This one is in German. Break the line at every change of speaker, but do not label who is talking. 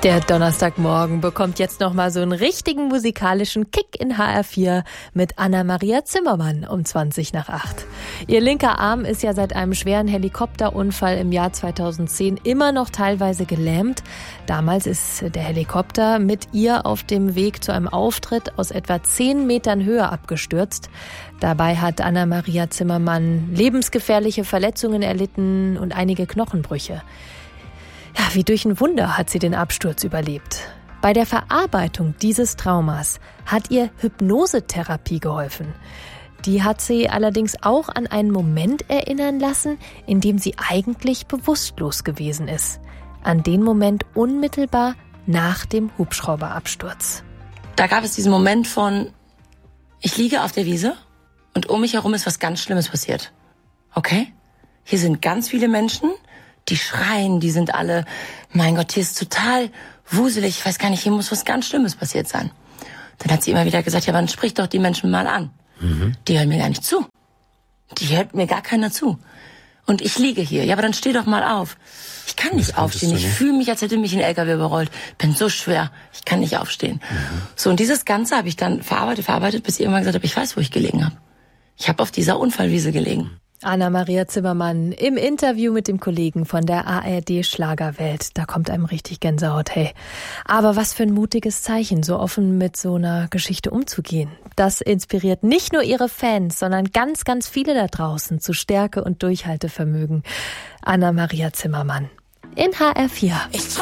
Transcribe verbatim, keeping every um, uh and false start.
Der Donnerstagmorgen bekommt jetzt nochmal so einen richtigen musikalischen Kick in H R vier mit Anna-Maria Zimmermann um zwanzig nach acht. Ihr linker Arm ist ja seit einem schweren Helikopterunfall im Jahr zweitausendzehn immer noch teilweise gelähmt. Damals ist der Helikopter mit ihr auf dem Weg zu einem Auftritt aus etwa zehn Metern Höhe abgestürzt. Dabei hat Anna-Maria Zimmermann lebensgefährliche Verletzungen erlitten und einige Knochenbrüche. Ja, wie durch ein Wunder hat sie den Absturz überlebt. Bei der Verarbeitung dieses Traumas hat ihr Hypnosetherapie geholfen. Die hat sie allerdings auch an einen Moment erinnern lassen, in dem sie eigentlich bewusstlos gewesen ist. An den Moment unmittelbar nach dem Hubschrauberabsturz.
Da gab es diesen Moment von, ich liege auf der Wiese und um mich herum ist was ganz Schlimmes passiert. Okay? Hier sind ganz viele Menschen, die schreien, die sind alle, mein Gott, hier ist total wuselig, ich weiß gar nicht, hier muss was ganz Schlimmes passiert sein. Dann hat sie immer wieder gesagt, ja, dann sprich doch die Menschen mal an. Mhm. Die hören mir gar nicht zu. Die hört mir gar keiner zu. Und ich liege hier, ja, aber dann steh doch mal auf. Ich kann nicht aufstehen, ich fühle mich, als hätte mich ein L K W überrollt. Bin so schwer, ich kann nicht aufstehen. Mhm. So, und dieses Ganze habe ich dann verarbeitet, verarbeitet, bis ich irgendwann gesagt habe, ich weiß, wo ich gelegen habe. Ich habe auf dieser Unfallwiese gelegen.
Anna-Maria Zimmermann im Interview mit dem Kollegen von der A R D Schlagerwelt. Da kommt einem richtig Gänsehaut, hey. Aber was für ein mutiges Zeichen, so offen mit so einer Geschichte umzugehen. Das inspiriert nicht nur ihre Fans, sondern ganz, ganz viele da draußen zu Stärke und Durchhaltevermögen. Anna-Maria Zimmermann in H R vier.